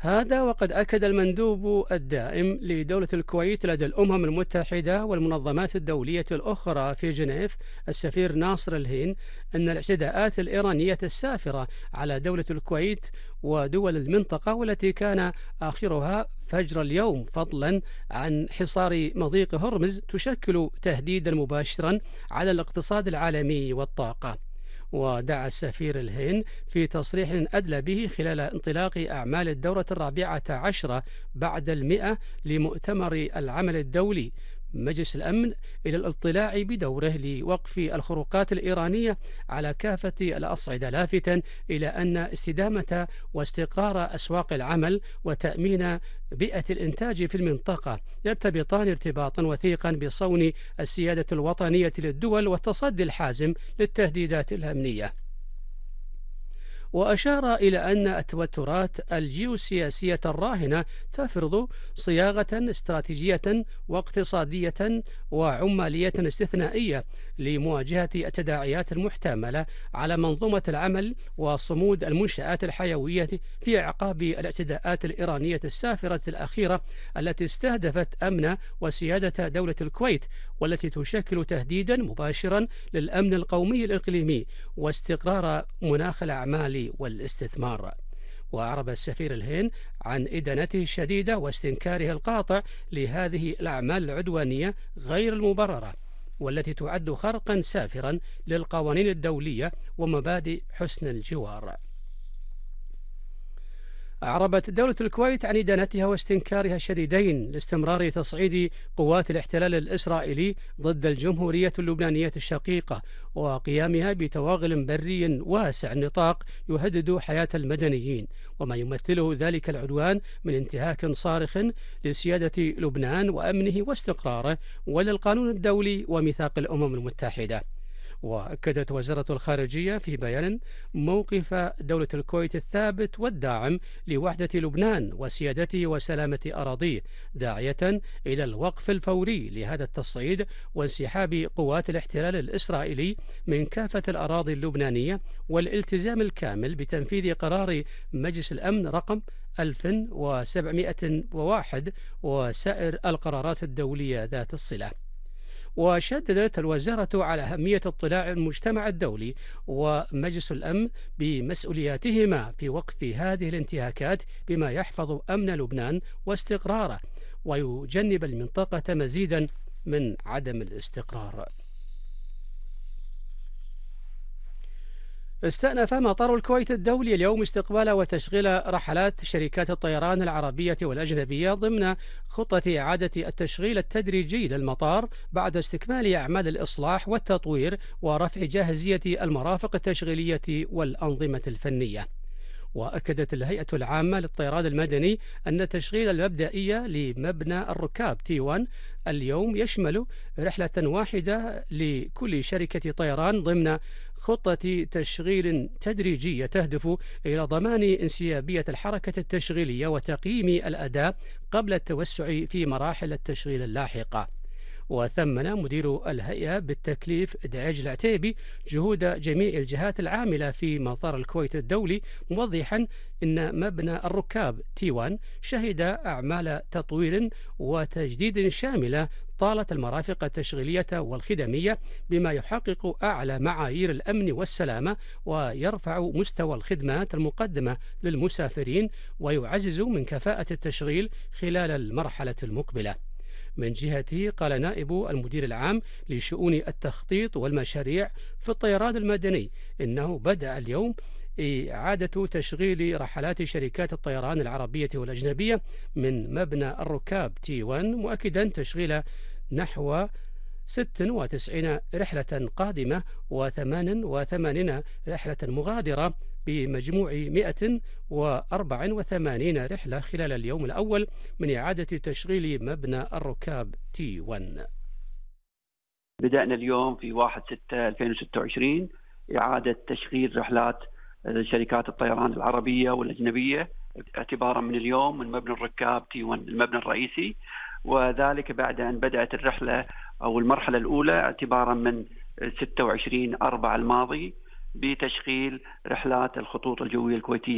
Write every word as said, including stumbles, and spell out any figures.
هذا وقد أكد المندوب الدائم لدولة الكويت لدى الأمم المتحدة والمنظمات الدولية الأخرى في جنيف السفير ناصر الهين أن الاعتداءات الإيرانية السافرة على دولة الكويت ودول المنطقة والتي كان آخرها فجر اليوم فضلا عن حصار مضيق هرمز تشكل تهديدا مباشرا على الاقتصاد العالمي والطاقة. ودعا السفير الهين في تصريح أدلى به خلال انطلاق أعمال الدورة الرابعة عشرة بعد المئة لمؤتمر العمل الدولي مجلس الأمن إلى الاطلاع بدوره لوقف الخروقات الإيرانية على كافة الأصعدة، لافتا إلى أن استدامة واستقرار أسواق العمل وتأمين بيئة الإنتاج في المنطقة يرتبطان ارتباطا وثيقا بصون السيادة الوطنية للدول والتصدي الحازم للتهديدات الأمنية. وأشار إلى أن التوترات الجيوسياسية الراهنة تفرض صياغة استراتيجية واقتصادية وعمالية استثنائية لمواجهة التداعيات المحتملة على منظومة العمل وصمود المنشآت الحيوية في أعقاب الاعتداءات الإيرانية السافرة الأخيرة التي استهدفت أمن وسيادة دولة الكويت، والتي تشكل تهديدا مباشرا للأمن القومي الإقليمي واستقرار مناخ الأعمال والاستثمار. وأعرب السفير الهين عن إدانته الشديدة واستنكاره القاطع لهذه الأعمال العدوانية غير المبررة والتي تعد خرقا سافرا للقوانين الدولية ومبادئ حسن الجوار. أعربت دولة الكويت عن إدانتها واستنكارها الشديدين لاستمرار تصعيد قوات الاحتلال الإسرائيلي ضد الجمهورية اللبنانية الشقيقة وقيامها بتوغل بري واسع النطاق يهدد حياة المدنيين، وما يمثله ذلك العدوان من انتهاك صارخ لسيادة لبنان وأمنه واستقراره وللقانون الدولي وميثاق الأمم المتحدة. وأكدت وزارة الخارجية في بيان موقف دولة الكويت الثابت والداعم لوحدة لبنان وسيادته وسلامة أراضيه، داعية إلى الوقف الفوري لهذا التصعيد وانسحاب قوات الاحتلال الإسرائيلي من كافة الأراضي اللبنانية والالتزام الكامل بتنفيذ قرار مجلس الأمن رقم ألف وسبعمئة وواحد وسائر القرارات الدولية ذات الصلة. وشددت الوزارة على أهمية اطلاع المجتمع الدولي ومجلس الأمن بمسؤولياتهما في وقف هذه الانتهاكات بما يحفظ أمن لبنان واستقراره ويجنب المنطقة مزيدا من عدم الاستقرار. استأنف مطار الكويت الدولي اليوم استقبال وتشغيل رحلات شركات الطيران العربية والأجنبية ضمن خطة إعادة التشغيل التدريجي للمطار بعد استكمال أعمال الإصلاح والتطوير ورفع جاهزية المرافق التشغيلية والأنظمة الفنية. وأكدت الهيئة العامة للطيران المدني أن التشغيل المبدئي لمبنى الركاب تي واحد اليوم يشمل رحلة واحدة لكل شركة طيران ضمن خطة تشغيل تدريجية تهدف إلى ضمان انسيابية الحركة التشغيلية وتقييم الأداء قبل التوسع في مراحل التشغيل اللاحقة. وثمن مدير الهيئة بالتكليف دعيج العتيبي جهود جميع الجهات العاملة في مطار الكويت الدولي، موضحا أن مبنى الركاب تي واحد شهد أعمال تطوير وتجديد شاملة طالت المرافق التشغيلية والخدمية بما يحقق أعلى معايير الأمن والسلامة ويرفع مستوى الخدمات المقدمة للمسافرين ويعزز من كفاءة التشغيل خلال المرحلة المقبلة. من جهته قال نائب المدير العام لشؤون التخطيط والمشاريع في الطيران المدني إنه بدأ اليوم إعادة تشغيل رحلات شركات الطيران العربية والأجنبية من مبنى الركاب تي واحد، مؤكدا تشغيل نحو ستة وتسعين رحلة قادمة وثمان وثمانين رحلة مغادرة بمجموع مئة وأربعة وثمانين رحلة خلال اليوم الأول من إعادة تشغيل مبنى الركاب تي واحد. بدأنا اليوم في واحد ستة ألفين وستة وعشرين إعادة تشغيل رحلات شركات الطيران العربية والأجنبية اعتبارا من اليوم من مبنى الركاب تي واحد المبنى الرئيسي، وذلك بعد أن بدأت الرحلة أو المرحلة الأولى اعتبارا من ستة وعشرين أربعة الماضي بتشغيل رحلات الخطوط الجوية الكويتية